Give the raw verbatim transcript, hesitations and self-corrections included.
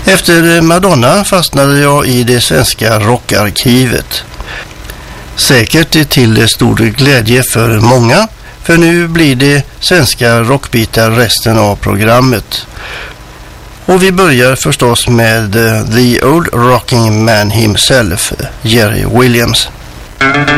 Efter Madonna fastnade jag i det svenska rockarkivet. Säkert till stor glädje för många, för nu blir det svenska rockbitar resten av programmet. Och vi börjar förstås med The Old Rocking Man himself, Jerry Williams.